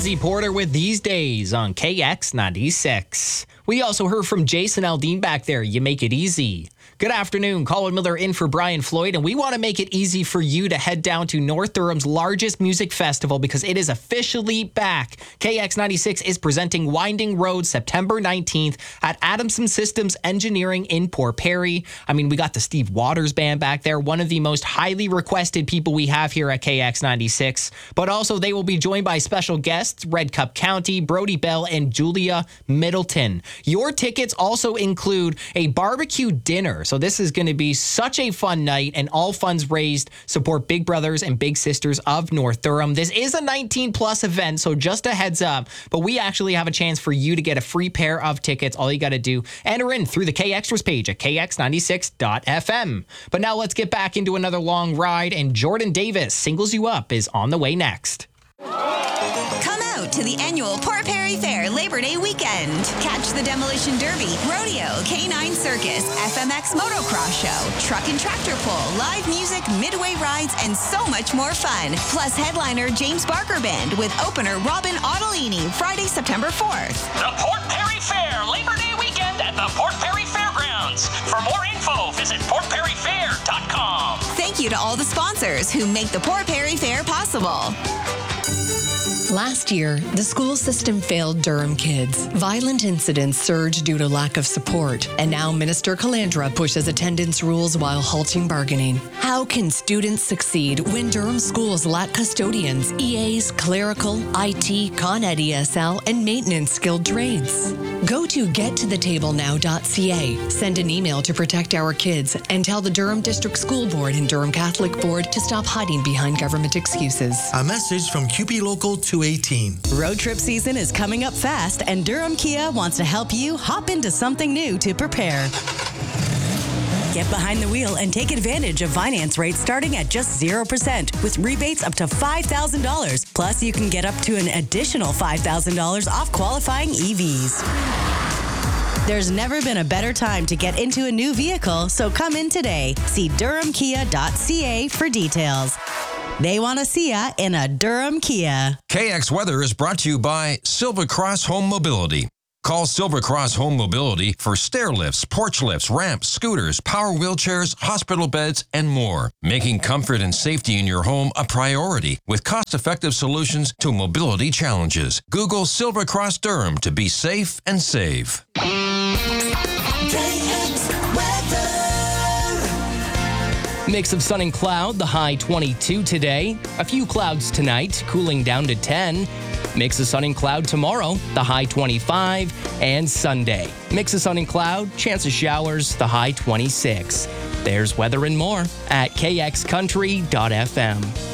Lindsay Porter with These Days on KX96. We also heard from Jason Aldean back there. You make it easy. Good afternoon. Colin Miller in for Brian Floyd, and we want to make it easy for you to head down to North Durham's largest music festival because it is officially back. KX96 is presenting Winding Road September 19th at Adamson Systems Engineering in Port Perry. I mean, we got the Steve Waters Band back there, one of the most highly requested people we have here at KX96. But also, they will be joined by special guests, Red Cup County, Brody Bell, and Julia Middleton. Your tickets also include a barbecue dinner. So this is going to be such a fun night, and all funds raised support Big Brothers and Big Sisters of North Durham. This is a 19-plus event, so just a heads up. But we actually have a chance for you to get a free pair of tickets. All you got to do, enter in through the KXtras page at kx96.fm. But now let's get back into another long ride, and Jordan Davis, Singles You Up, is on the way next. Come out to the annual Port Perry Fair Labor Day weekend. Catch the Demolition Derby, Rodeo, K9 Circus, FMX Motocross Show, Truck and Tractor Pull, live music, midway rides, and so much more fun. Plus headliner James Barker Band with opener Robin Ottolini, Friday, September 4th. The Port Perry Fair Labor Day weekend at the Port Perry Fairgrounds. For more info, visit portperryfair.com. Thank you to all the sponsors who make the Port Perry Fair possible. Last year, the school system failed Durham kids. Violent incidents surged due to lack of support, and now Minister Calandra pushes attendance rules while halting bargaining. How can students succeed when Durham schools lack custodians, EAs, clerical, IT, Con Ed ESL, and maintenance skilled trades? Go to gettothetablenow.ca, send an email to protect our kids, and tell the Durham District School Board and Durham Catholic Board to stop hiding behind government excuses. A message from QP Local 218. Road trip season is coming up fast, and Durham Kia wants to help you hop into something new to prepare. Get behind the wheel and take advantage of finance rates starting at just 0% with rebates up to $5,000. Plus, you can get up to an additional $5,000 off qualifying EVs. There's never been a better time to get into a new vehicle, so come in today. See durhamkia.ca for details. They want to see ya in a Durham Kia. KX Weather is brought to you by Silver Cross Home Mobility. Call Silver Cross Home Mobility for stair lifts, porch lifts, ramps, scooters, power wheelchairs, hospital beds, and more. Making comfort and safety in your home a priority with cost-effective solutions to mobility challenges. Google Silver Cross Durham to be safe and save. Mix of sun and cloud, the high 22 today. A few clouds tonight, cooling down to 10. Mix of sun and cloud tomorrow, the high 25. And Sunday, mix of sun and cloud, chance of showers, the high 26. There's weather and more at kxcountry.fm.